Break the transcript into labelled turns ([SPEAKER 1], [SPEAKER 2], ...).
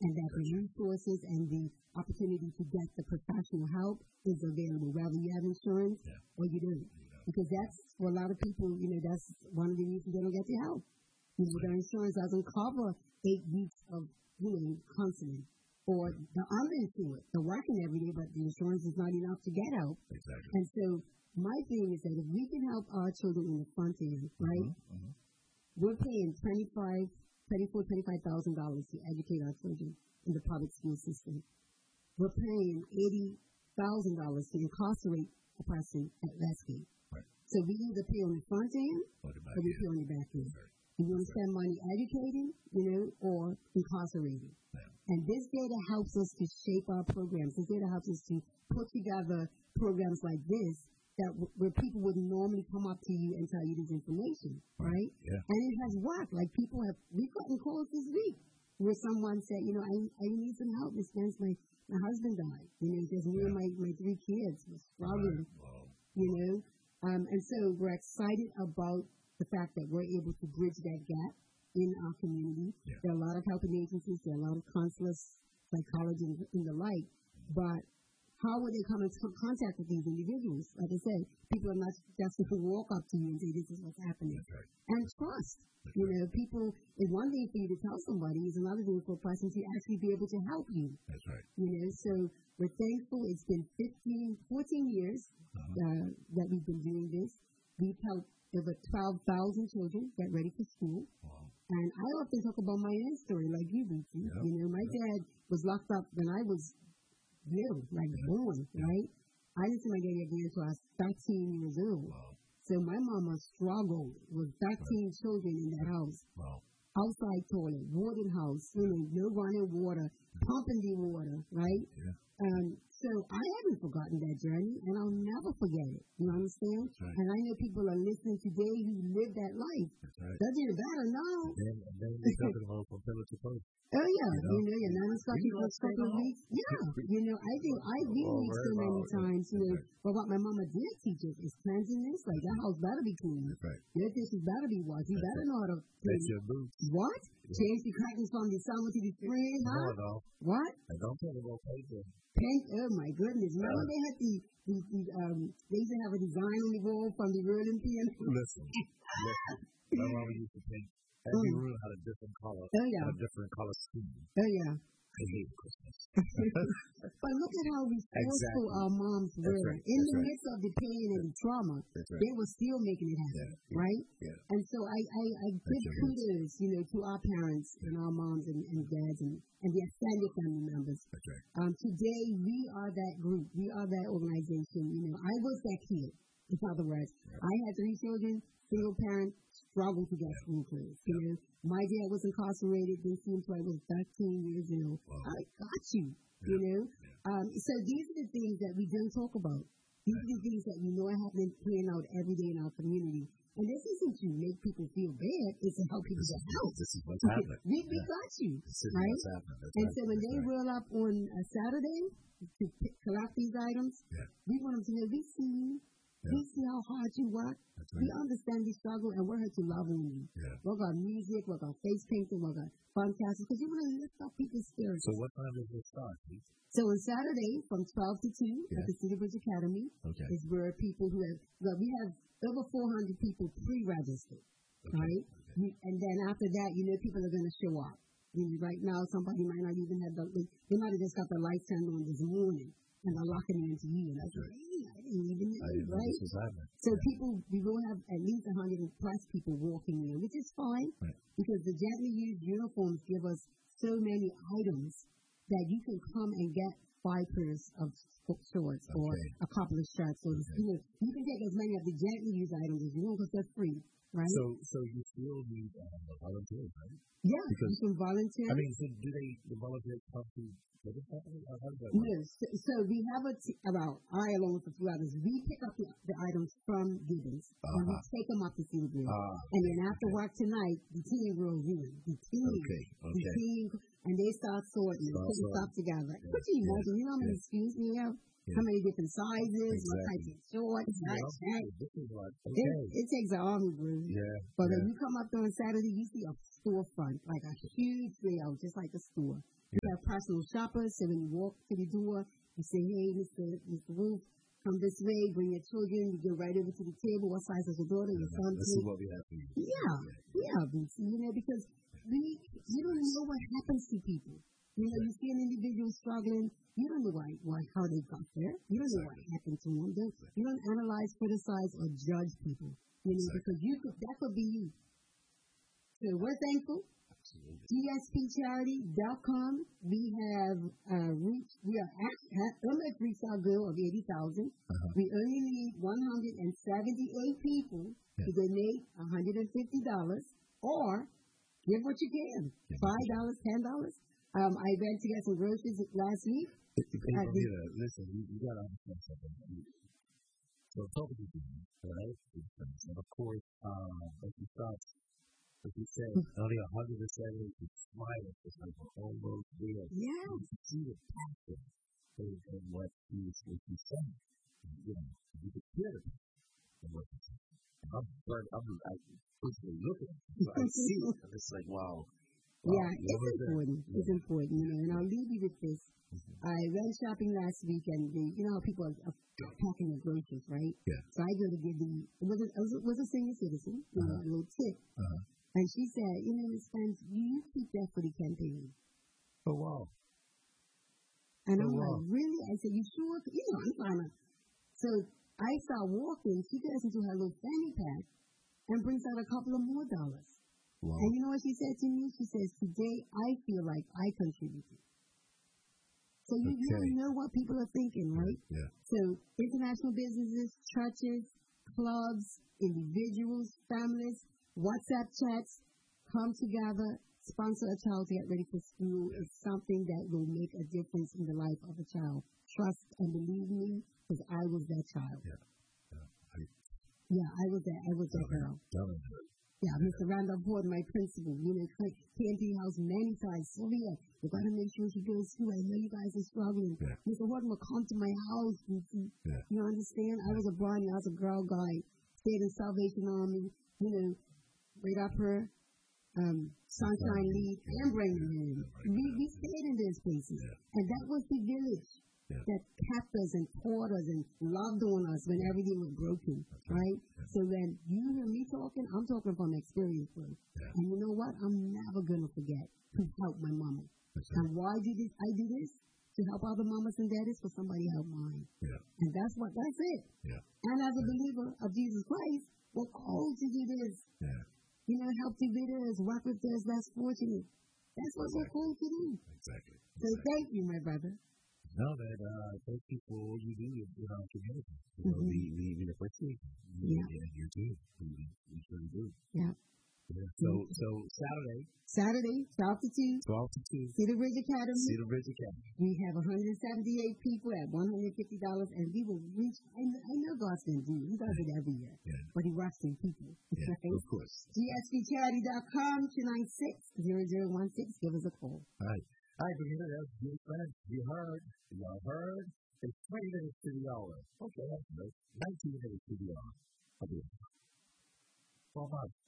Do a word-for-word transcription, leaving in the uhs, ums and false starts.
[SPEAKER 1] and that the resources and the opportunity to get the professional help is available, whether you have insurance
[SPEAKER 2] yeah.
[SPEAKER 1] or you don't. Because that's, for a lot of people, you know, that's one of the reasons they don't get the help. You know, their insurance doesn't cover eight weeks of, you know, counseling. Or the uninsured, they're working every day, but the insurance is not enough to get help.
[SPEAKER 2] Exactly.
[SPEAKER 1] And so my thing is that if we can help our children in the front end, right,
[SPEAKER 2] Mm-hmm. Mm-hmm.
[SPEAKER 1] we're paying twenty-five, twenty-four, twenty-five thousand dollars to educate our children in the public school system. We're paying eighty thousand dollars to incarcerate a person at Westgate.
[SPEAKER 2] Right.
[SPEAKER 1] So we either pay on the front end
[SPEAKER 2] or, the back
[SPEAKER 1] or we
[SPEAKER 2] end.
[SPEAKER 1] pay on the back end.
[SPEAKER 2] Right.
[SPEAKER 1] We want to spend money educating, you know, or incarcerating.
[SPEAKER 2] Yeah.
[SPEAKER 1] And this data helps us to shape our programs. This data helps us to put together programs like this that w- where people would normally come up to you and tell you this information, right?
[SPEAKER 2] Yeah.
[SPEAKER 1] And it has worked. Like people have, we've gotten calls this week where someone said, you know, I I need some help. Miss Spence, my, my husband died. You know, just me and my, my three kids were struggling,
[SPEAKER 2] Wow.
[SPEAKER 1] you know. Um, and so we're excited about the fact that we're able to bridge that gap in our community.
[SPEAKER 2] Yeah.
[SPEAKER 1] There are a lot of helping agencies, there are a lot of counselors, psychologists, and the like, but how would they come into contact with these individuals? Like I said, people are not just going to walk up to you and say, this is what's happening.
[SPEAKER 2] That's right.
[SPEAKER 1] And trust.
[SPEAKER 2] That's
[SPEAKER 1] you
[SPEAKER 2] right.
[SPEAKER 1] know, people, it's one thing for you to tell somebody, it's another thing for a person to actually be able to help you.
[SPEAKER 2] That's right.
[SPEAKER 1] You know, so we're thankful. It's been fifteen, fourteen years
[SPEAKER 2] Uh-huh.
[SPEAKER 1] uh, that we've been doing this. We've helped over twelve thousand children get ready for school.
[SPEAKER 2] Wow.
[SPEAKER 1] And I often talk about my own story, like you, Bootsy.
[SPEAKER 2] Yeah.
[SPEAKER 1] You know, my
[SPEAKER 2] Yeah.
[SPEAKER 1] dad was locked up when I was little, like
[SPEAKER 2] Yeah.
[SPEAKER 1] born,
[SPEAKER 2] Yeah.
[SPEAKER 1] right? I didn't see my daddy again until I was thirteen years old.
[SPEAKER 2] Wow.
[SPEAKER 1] So my mama struggled with thirteen children in that house.
[SPEAKER 2] Wow.
[SPEAKER 1] Outside toilet, wooden house, you know, no running water, pumping the water, right?
[SPEAKER 2] Yeah.
[SPEAKER 1] Um, so I haven't forgotten that journey, and I'll never forget it. You understand?
[SPEAKER 2] That's right.
[SPEAKER 1] And I know people are listening today who live that life.
[SPEAKER 2] That's right.
[SPEAKER 1] Does it matter? No.
[SPEAKER 2] Then, and then we talk about from pillar to post.
[SPEAKER 1] Oh yeah,
[SPEAKER 2] You know?
[SPEAKER 1] you know, you're not instructed
[SPEAKER 2] We
[SPEAKER 1] for a
[SPEAKER 2] must stay
[SPEAKER 1] couple of
[SPEAKER 2] home.
[SPEAKER 1] weeks. Yeah, you know, I think I we
[SPEAKER 2] Oh,
[SPEAKER 1] read so
[SPEAKER 2] very
[SPEAKER 1] many
[SPEAKER 2] well,
[SPEAKER 1] times, you
[SPEAKER 2] yeah.
[SPEAKER 1] know,
[SPEAKER 2] That's
[SPEAKER 1] but what my mama did teach us is cleanliness. Like that house better be clean.
[SPEAKER 2] That's right.
[SPEAKER 1] Your dishes better be washed. You
[SPEAKER 2] That's
[SPEAKER 1] better
[SPEAKER 2] it.
[SPEAKER 1] know how to
[SPEAKER 2] That's
[SPEAKER 1] clean.
[SPEAKER 2] your boots.
[SPEAKER 1] What?
[SPEAKER 2] Yeah.
[SPEAKER 1] Change the curtains from the summer to the spring,
[SPEAKER 2] No,
[SPEAKER 1] huh?
[SPEAKER 2] no.
[SPEAKER 1] What?
[SPEAKER 2] And don't tell me about paper.
[SPEAKER 1] Paint? Oh my goodness! Remember
[SPEAKER 2] Yeah.
[SPEAKER 1] they had the, the, the um they used to have a design on the wall from the Olympian.
[SPEAKER 2] Listen. Listen. My mama used to paint. Every room had a different color.
[SPEAKER 1] Oh, yeah.
[SPEAKER 2] Had a different color scheme.
[SPEAKER 1] Oh yeah.
[SPEAKER 2] I hate Christmas.
[SPEAKER 1] But look at how resourceful
[SPEAKER 2] Exactly.
[SPEAKER 1] our moms
[SPEAKER 2] That's
[SPEAKER 1] were.
[SPEAKER 2] right.
[SPEAKER 1] In
[SPEAKER 2] That's
[SPEAKER 1] the
[SPEAKER 2] right.
[SPEAKER 1] midst of the pain and the trauma,
[SPEAKER 2] That's right.
[SPEAKER 1] they were still making it happen,
[SPEAKER 2] Yeah, yeah,
[SPEAKER 1] right?
[SPEAKER 2] yeah.
[SPEAKER 1] And so I, I, I give
[SPEAKER 2] your
[SPEAKER 1] kudos, you know, to our parents and our moms and, and dads and, and the extended family members.
[SPEAKER 2] That's right.
[SPEAKER 1] Um, today, we are that group. We are that organization. You know, I was that kid, in other words.
[SPEAKER 2] Yeah.
[SPEAKER 1] I had three children, single parent, struggled to get school clothes. You know, my dad was incarcerated. They see until I was thirteen years old.
[SPEAKER 2] Wow.
[SPEAKER 1] I got you, you
[SPEAKER 2] Yeah.
[SPEAKER 1] know. Um, so these are the things that we don't talk about. These are the things that we know are happening, playing out every day in our community. And this isn't to make people feel bad. It's to help people
[SPEAKER 2] This
[SPEAKER 1] get
[SPEAKER 2] is,
[SPEAKER 1] help.
[SPEAKER 2] this is what's happening.
[SPEAKER 1] We, we
[SPEAKER 2] Yeah.
[SPEAKER 1] got you,
[SPEAKER 2] This is
[SPEAKER 1] right?
[SPEAKER 2] what's happening. That's
[SPEAKER 1] And
[SPEAKER 2] right.
[SPEAKER 1] so when
[SPEAKER 2] That's
[SPEAKER 1] they
[SPEAKER 2] right.
[SPEAKER 1] roll up on a Saturday to pick, collect these items,
[SPEAKER 2] Yeah.
[SPEAKER 1] we want them to know we see you.
[SPEAKER 2] Yeah.
[SPEAKER 1] We see how hard you work.
[SPEAKER 2] That's
[SPEAKER 1] We
[SPEAKER 2] right.
[SPEAKER 1] understand the struggle, and we're here to love on you.
[SPEAKER 2] Yeah.
[SPEAKER 1] We've got music, we've got face painting, we've got fun classes, because you want to lift up people's spirits.
[SPEAKER 2] So what time does it start, Keith?
[SPEAKER 1] So on Saturday from twelve to two
[SPEAKER 2] Yeah.
[SPEAKER 1] at the Cedar Bridge Academy
[SPEAKER 2] Okay.
[SPEAKER 1] is where people who have, well, we have over four hundred people pre-registered,
[SPEAKER 2] Okay.
[SPEAKER 1] right?
[SPEAKER 2] Okay.
[SPEAKER 1] You, and then after that, you know, people are going to show up. You know, right now, somebody might not even have the, they, they might have just got the lights turned on this morning, and they're locking it into you. And I
[SPEAKER 2] That's
[SPEAKER 1] said,
[SPEAKER 2] right.
[SPEAKER 1] hey, I didn't even know,
[SPEAKER 2] I didn't know
[SPEAKER 1] right?
[SPEAKER 2] this was happening.
[SPEAKER 1] So
[SPEAKER 2] Yeah.
[SPEAKER 1] people, we will have at least one hundred plus people walking in, which is fine,
[SPEAKER 2] Right.
[SPEAKER 1] because the gently used uniforms give us so many items that you can come and get five pairs of sh- shorts or
[SPEAKER 2] Okay.
[SPEAKER 1] a couple of shirts. Or
[SPEAKER 2] Okay.
[SPEAKER 1] you know, you can take as many of the gently used items as you want because they're free, right?
[SPEAKER 2] So, so you still need um, volunteers, right?
[SPEAKER 1] yeah,
[SPEAKER 2] because-
[SPEAKER 1] you can volunteer.
[SPEAKER 2] I mean, so do they, the volunteers come to for this happening? How does that work?
[SPEAKER 1] Yes. So, so we have a t- about I along with a few others. We pick up the, the items from Gibbons and we
[SPEAKER 2] Uh-huh.
[SPEAKER 1] take them up to Cedar Bridge.
[SPEAKER 2] Ah,
[SPEAKER 1] and then after work tonight, the team rolls in. The team,
[SPEAKER 2] Okay,
[SPEAKER 1] the
[SPEAKER 2] okay.
[SPEAKER 1] team, and they start sorting,
[SPEAKER 2] Start
[SPEAKER 1] putting
[SPEAKER 2] sorting.
[SPEAKER 1] stuff together.
[SPEAKER 2] Yeah,
[SPEAKER 1] Could you
[SPEAKER 2] yeah,
[SPEAKER 1] imagine? You know how many
[SPEAKER 2] yeah.
[SPEAKER 1] SKUs we have? Yeah. How many different sizes, exactly. what types of shorts, hats, hats.
[SPEAKER 2] This is like, okay.
[SPEAKER 1] It, it takes an army, bro.
[SPEAKER 2] Yeah.
[SPEAKER 1] But
[SPEAKER 2] yeah.
[SPEAKER 1] when you come up there on Saturday, you see a storefront, like a huge layout, just like a store. You yeah. have personal shoppers, so when you walk to the door, you say, hey, Mister Mister Wolf, come this way, bring your children, you go right over to the table. What size is your daughter, your son?
[SPEAKER 2] This is what we have to do.
[SPEAKER 1] Yeah, yeah, yeah, you know, because we, you don't know what happens to people. You know, you see an individual struggling, you don't know why, why how they got there. You don't know what happened to them. Don't, you don't analyze, criticize, or judge people. You know, because you could, that could be you. So we're thankful. G S P charity dot com. We have uh, reached, we are at, have almost reached our goal of eighty thousand. Uh-huh. We only need one hundred seventy-eight people yeah. to donate one hundred fifty dollars or give what you can. five dollars, ten dollars. Um, I went to get some groceries last week.
[SPEAKER 2] People need to listen. You, you got to understand something. So talking to you, right? And of course, um, as you start, as you said, only one hundred seventy is smiling. It's like almost real.
[SPEAKER 1] Yeah.
[SPEAKER 2] You can see the passion in, in what he's what he's saying. You know, you can hear it in what he's saying. I'm, I'm, I'm, I'm personally looking at it, so I see it, and it's like, wow. Wow,
[SPEAKER 1] yeah, it's important. Yeah. It's important, you know, and I'll leave you with this. Mm-hmm. I went shopping last week, and the, you know how people are, are packing their groceries, right?
[SPEAKER 2] Yeah.
[SPEAKER 1] So I go to give the, it was a, it was a senior citizen, you uh-huh. know, a little tip.
[SPEAKER 2] Uh-huh.
[SPEAKER 1] And she said, you know, Miss Spence, you keep that for the campaign.
[SPEAKER 2] Oh, wow.
[SPEAKER 1] And
[SPEAKER 2] oh,
[SPEAKER 1] I'm
[SPEAKER 2] wow.
[SPEAKER 1] like, really? I said, you sure? You know, I'm trying to. So I start walking. She goes into her little fanny pack and brings out a couple of more dollars.
[SPEAKER 2] Wow.
[SPEAKER 1] And you know what she said to me? She says, today I feel like I contributed. So you, okay. you don't know what people are thinking, right?
[SPEAKER 2] Yeah.
[SPEAKER 1] So international businesses, churches, clubs, individuals, families, WhatsApp chats, come together, sponsor a child to get ready for school is something that will make a difference in the life of a child. Trust and believe me, because I was that child.
[SPEAKER 2] Yeah. Yeah. I,
[SPEAKER 1] yeah, I was that, I was that girl. Yeah, Mister Randolph Ford, my principal, you know, came to your house many times. Sylvia, you got to make sure she goes to school. I know you guys are struggling.
[SPEAKER 2] Yeah.
[SPEAKER 1] Mister Ford will come to my house. And see,
[SPEAKER 2] yeah.
[SPEAKER 1] You understand? I was a Barney. I was a girl guy. Stayed in Salvation Army, you know, right up her um, Sunshine League and Brainerd Home. We, we stayed in those places.
[SPEAKER 2] Yeah.
[SPEAKER 1] And that was the village. Yeah. That kept us and taught us and loved on us when yeah. everything was broken, right? right? Yeah. So when you hear me talking, I'm talking from experience, bro. Yeah. And you know what? I'm never going to forget who helped my mama. That's and right. why did this? I do this? To help other mamas and daddies, for somebody help mine.
[SPEAKER 2] Yeah.
[SPEAKER 1] And that's what, that's it.
[SPEAKER 2] Yeah.
[SPEAKER 1] And as a believer of Jesus Christ, we're called to do this.
[SPEAKER 2] Yeah.
[SPEAKER 1] You know, help the widows, work with those less fortunate. That's what exactly. we're called to do.
[SPEAKER 2] Exactly.
[SPEAKER 1] So exactly. thank you, my brother.
[SPEAKER 2] No, that uh, thank you for all you do in our community. You know, mm-hmm. we, we, we appreciate you
[SPEAKER 1] yeah.
[SPEAKER 2] and your team. We, we truly do.
[SPEAKER 1] Yeah.
[SPEAKER 2] yeah. So, mm-hmm. so Saturday.
[SPEAKER 1] Saturday, twelve to two.
[SPEAKER 2] twelve to two.
[SPEAKER 1] Cedar Ridge Academy.
[SPEAKER 2] Cedar Ridge Academy.
[SPEAKER 1] We have one hundred seventy-eight people at one hundred fifty dollars, and we will reach. I know, I know God's going to do it. He does it every year.
[SPEAKER 2] Yeah.
[SPEAKER 1] But he works in people.
[SPEAKER 2] Yeah, right? Of course.
[SPEAKER 1] G S P charity dot com, two nine six, zero zero one six. Give us a call.
[SPEAKER 2] All right. All right, Bermuda, that's good friends. You heard. Y'all heard. It's twenty minutes to the hour. Okay, that's good. nineteen minutes to the hour. Okay. twelve hours.